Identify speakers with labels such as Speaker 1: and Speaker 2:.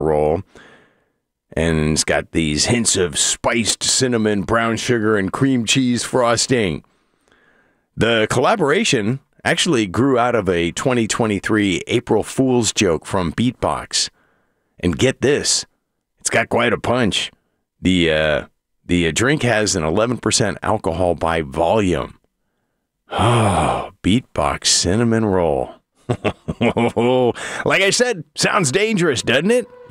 Speaker 1: roll. And it's got these hints of spiced cinnamon, brown sugar, and cream cheese frosting. The collaboration actually grew out of a 2023 April Fool's joke from Beatbox. And get this, it's got quite a punch. The drink has an 11% alcohol by volume. Oh, Beatbox cinnamon roll. Like I said, sounds dangerous, doesn't it?